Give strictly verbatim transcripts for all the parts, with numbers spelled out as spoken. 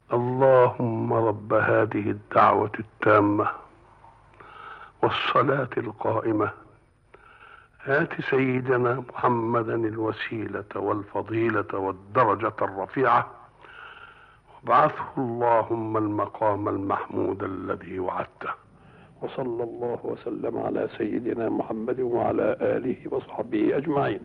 اللهم رب هذه الدعوة التامة والصلاة القائمة آت سيدنا محمدا الوسيلة والفضيلة والدرجة الرفيعة وابعثه اللهم المقام المحمود الذي وعدته. وصلى الله وسلم على سيدنا محمد وعلى آله وصحبه أجمعين.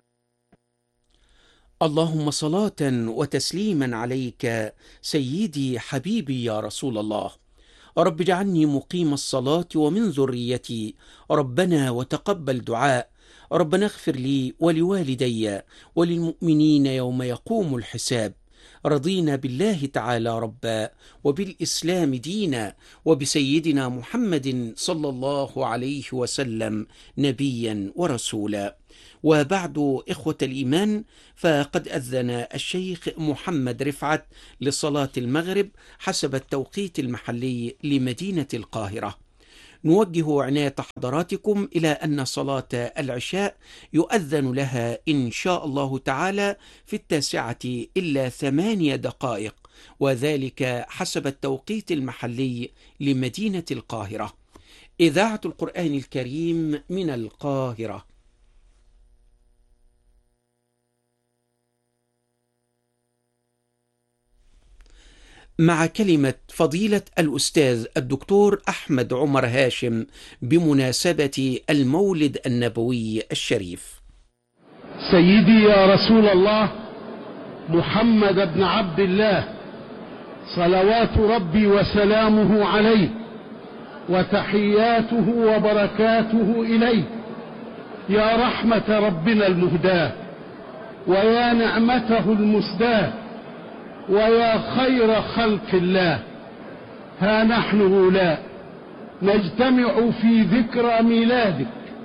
اللهم صلاة وتسليما عليك سيدي حبيبي يا رسول الله. رب اجعلني مقيم الصلاة ومن ذريتي، ربنا وتقبل دعاء. ربنا اغفر لي ولوالدي وللمؤمنين يوم يقوم الحساب. رضينا بالله تعالى ربا وبالإسلام دينا وبسيدنا محمد صلى الله عليه وسلم نبيا ورسولا. وبعد إخوة الإيمان، فقد أذن الشيخ محمد رفعت لصلاة المغرب حسب التوقيت المحلي لمدينة القاهرة. نوجه عناية حضراتكم إلى أن صلاة العشاء يؤذن لها إن شاء الله تعالى في التاسعة إلا ثمانية دقائق، وذلك حسب التوقيت المحلي لمدينة القاهرة. إذاعة القرآن الكريم من القاهرة. مع كلمة فضيلة الأستاذ الدكتور أحمد عمر هاشم بمناسبة المولد النبوي الشريف. سيدي يا رسول الله محمد بن عبد الله، صلوات ربي وسلامه عليه وتحياته وبركاته إليه، يا رحمة ربنا المهداة ويا نعمته المسداة ويا خير خلق الله. ها نحن هؤلاء نجتمع في ذكرى ميلادك،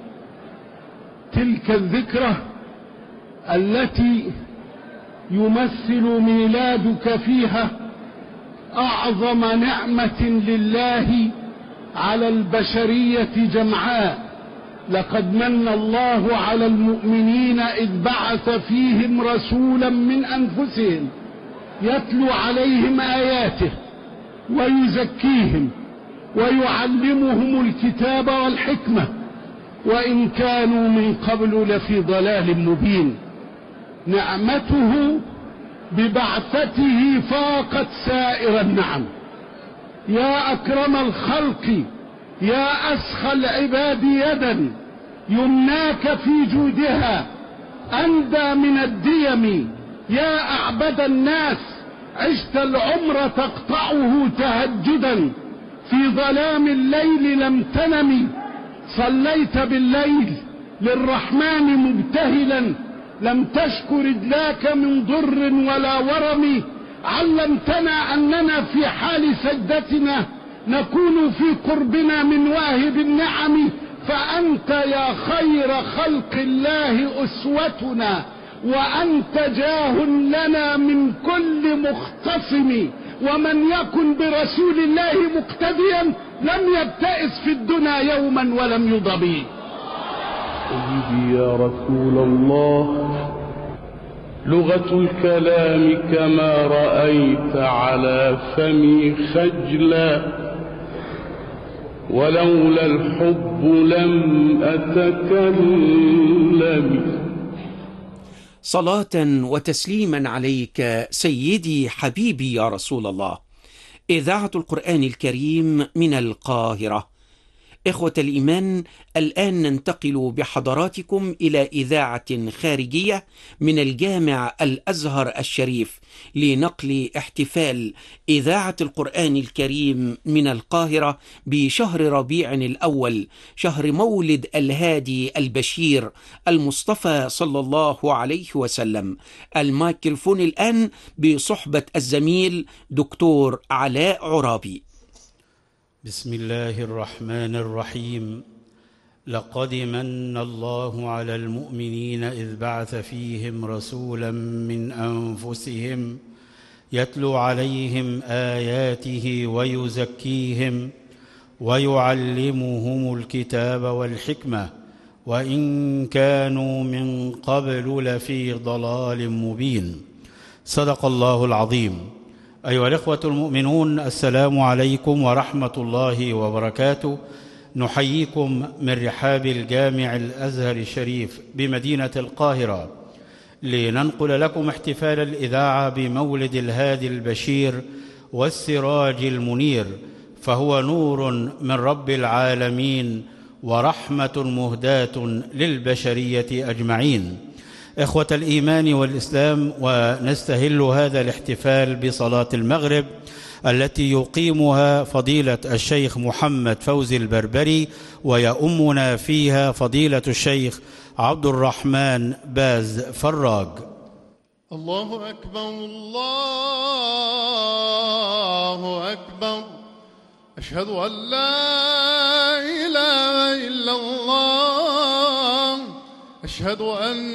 تلك الذكرى التي يمثل ميلادك فيها أعظم نعمة لله على البشرية جمعاء. لقد من الله على المؤمنين إذ بعث فيهم رسولا من أنفسهم يتلو عليهم آياته ويزكيهم ويعلمهم الكتاب والحكمة وإن كانوا من قبل لفي ضلال مبين. نعمته ببعثته فاقت سائر النعم. يا أكرم الخلق، يا أسخى العباد يدا، يمناك في جودها أندى من الديم. يا أعبد الناس، عشت العمر تقطعه تهجدا، في ظلام الليل لم تنم، صليت بالليل للرحمن مبتهلا، لم تشك رجلاك من ضر ولا ورم. علمتنا أننا في حال سجدتنا نكون في قربنا من واهب النعم، فأنت يا خير خلق الله أسوتنا، وأنت جاه لنا من كل مختصم. ومن يكن برسول الله مقتديا لم يبتئس في الدنيا يوما ولم يضبي. سيدي يا رسول الله، لغة الكلام كما رأيت على فمي خجلا، ولولا الحب لم أتكلم. صلاة وتسليما عليك سيدي حبيبي يا رسول الله. إذاعة القرآن الكريم من القاهرة. إخوة الإيمان، الآن ننتقل بحضراتكم إلى إذاعة خارجية من الجامع الأزهر الشريف لنقل احتفال إذاعة القرآن الكريم من القاهرة بشهر ربيع الأول، شهر مولد الهادي البشير المصطفى صلى الله عليه وسلم. الميكروفون الآن بصحبة الزميل دكتور علاء عرابي. بسم الله الرحمن الرحيم. لقد من الله على المؤمنين إذ بعث فيهم رسولا من أنفسهم يتلو عليهم آياته ويزكيهم ويعلمهم الكتاب والحكمة وإن كانوا من قبل لفي ضلال مبين. صدق الله العظيم. أيها الإخوة المؤمنون، السلام عليكم ورحمة الله وبركاته. نحييكم من رحاب الجامع الأزهر الشريف بمدينة القاهرة لننقل لكم احتفال الإذاعة بمولد الهادي البشير والسراج المنير، فهو نور من رب العالمين ورحمة مهداة للبشرية أجمعين. إخوة الإيمان والإسلام، ونستهل هذا الاحتفال بصلاة المغرب التي يقيمها فضيلة الشيخ محمد فوزي البربري، ويؤمنا فيها فضيلة الشيخ عبد الرحمن باز فراج. الله أكبر الله أكبر، أشهد أن لا إله إلا الله، أشهد أن